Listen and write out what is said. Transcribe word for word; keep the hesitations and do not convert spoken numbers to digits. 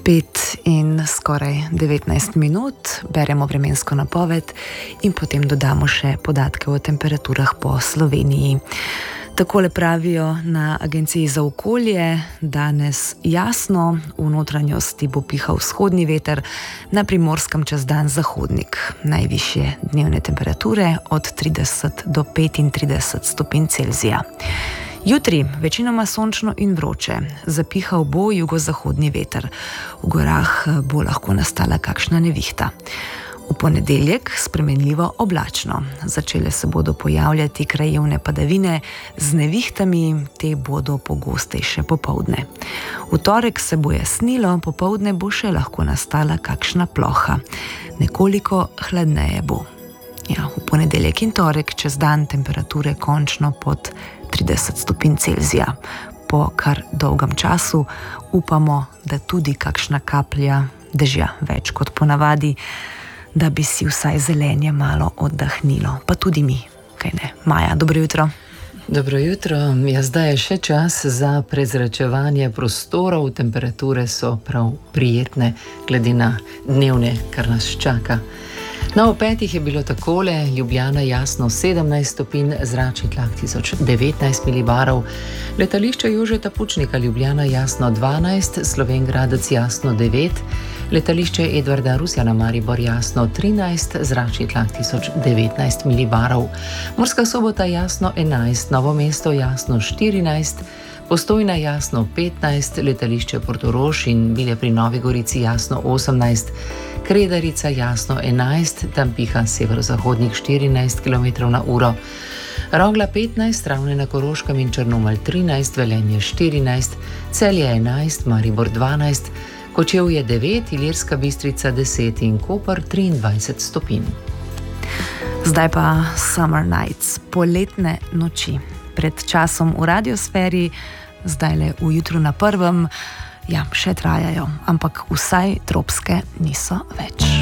pet in skoraj devetnajst minut, beremo vremensko napoved in potem dodamo še podatke o temperaturah po Sloveniji. Takole pravijo na Agenciji za okolje: danes jasno, v notranjosti bo pihal vzhodni veter, na Primorskem čez dan zahodnik. Najvišje dnevne temperature od trideset do petintrideset stopinj Celzija. Jutri večinoma sončno in vroče, zapihal bo jugozahodni veter. V gorah bo lahko nastala kakšna nevihta. V ponedeljek spremenljivo oblačno. Začele se bodo pojavljati krajevne padavine z nevihtami, te bodo pogostejše popoldne. V torek se bo jasnilo, popoldne bo še lahko nastala kakšna ploha. Nekoliko hladneje bo. Ja, v ponedeljek in torek čez dan temperature končno pod trideset stopinj Celzija. Po kar dolgem času upamo, da tudi kakšna kaplja dežja več kot ponavadi, da bi si vsaj zelenje malo oddahnilo. Pa tudi mi, kaj ne? Maja, dobro jutro. Dobro jutro. Ja, zdaj je še čas za prezračevanje prostorov. Temperature so prav prijetne, glede na dnevne, kar nas čaka. Na ob petih je bilo takole: Ljubljana jasno sedemnajst stopinj, zračni tlak tisoč devetnajst milibarov, letališče Jožeta Pučnika Ljubljana jasno dvanajst, Slovenj Gradec jasno devet, letališče Edvarda Rusjana Maribor jasno trinajst, zračni tlak tisoč devetnajst milibarov, Murska Sobota jasno enajst, Novo mesto jasno štirinajst, Postojna jasno petnajst, letališče Portorož in Bilje pri Novi Gorici jasno osemnajst, Kredarica jasno enajst, tam piha severozahodnik štirinajst kilometrov na uro, Rogla petnajst, Ravne na Koroškem in Črnomelj trinajst, Velenje štirinajst, Celje enajst, Maribor dvanajst, Kočevje devet, Ilirska Bistrica deset in Koper triindvajset stopinj. Zdaj pa Summer Nights, poletne noči. Pred časom v radiosferi, zdajle v jutru na prvem, ja, še trajajo, ampak vsaj tropske niso več.